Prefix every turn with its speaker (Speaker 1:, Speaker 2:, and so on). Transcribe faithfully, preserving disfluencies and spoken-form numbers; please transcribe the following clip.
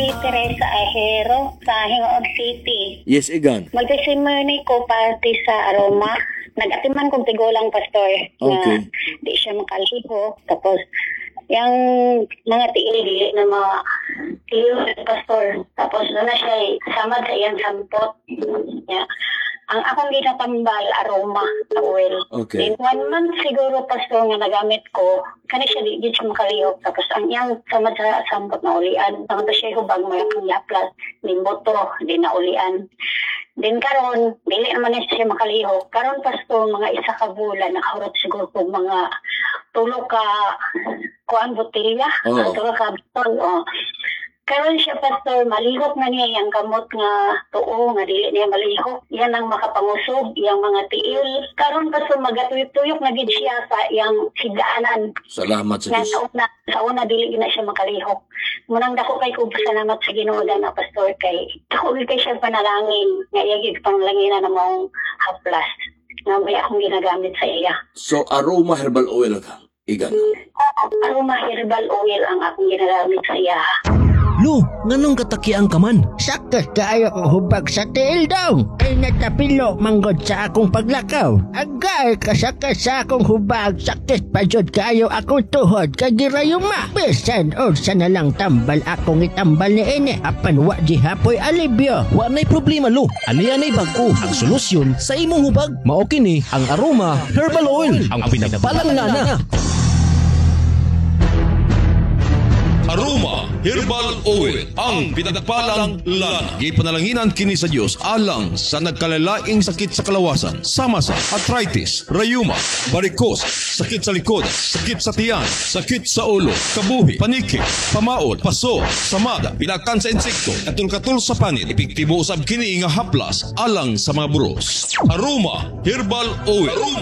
Speaker 1: Mary Teresa Ahero sa Hingoog City.
Speaker 2: Yes, Igan.
Speaker 1: Magtesimony ko parte sa Aroma. Nag-atiman kong tigulang pastor
Speaker 2: Okay.
Speaker 1: na di siya makaliho. Tapos, yung mga tiili na mga tiil pastor. Tapos, doon na siya kasama sa iyang sampot. Yeah. Ang akong ginatambal, aroma na oil.
Speaker 2: Okay.
Speaker 1: In one month siguro, pastor, nga nagamit ko, kani siya di, di siya makalihok. Tapos ang iyang sama sa sampot na ulian, tama siya hubag mo yung yaplas, nimboto, di na ulian. Din karon, dili naman na siya makalihok. Karon, pastor, mga isa ka bulan, nakahurot siguro po mga tulo ka kuan botilya,
Speaker 2: Oh.
Speaker 1: tulo ka botol, oh. Karon siya, pastor, malihok na niya yung gamot nga tuo, nga dili niya malihok. Yan ang makapangusog, yung mga tiil. Karon, pastor, magatuyok-tuyok na gid siya sa yung higdaanan.
Speaker 2: Salamat sa
Speaker 1: Nga
Speaker 2: Diyos.
Speaker 1: sa una, sa una dili na siya makalihok. Munang dako kay ko salamat sa Ginoo na pastor kay dako kay siya panalangin nga iyagig panglangina na mong haplas. Nga may akong ginagamit sa iya.
Speaker 2: So, aroma herbal oil ka, Igan.
Speaker 1: Oo, aroma herbal oil ang akong ginagamit sa iya.
Speaker 3: Lu, nganong katakian ka man?
Speaker 4: Sakit kaayo ko hubag sa tiil daw. Ay natapilo manggod sa akong paglakaw. Agay kasakit sa akong hubag. Sakit pa jud kaayo akong tuhod kagirayuma. Bisan unsa na lang tambal akong itambal ni ine. Apan wa di hapoy alibyo.
Speaker 3: Wa nay problema, Lu. Ano yan ay bago? Ang solusyon sa imong hubag. Mao kini ang Aroma Herbal Oil. Ang pinagbalang na.
Speaker 5: Aroma Herbal Oil, ang pinagpalang lana. Gipanalanginan kini sa Dios alang sa nagkalalaing sakit sa kalawasan, sama sa arthritis, rayuma, varicose, sakit sa likod, sakit sa tiyan, sakit sa ulo, kabuhi, paniki, pamaod, paso, samada, pinakan sa insekto, katul-katul sa panit, epektibo usab kini nga haplas alang sa mga buros. Aroma Herbal Oil.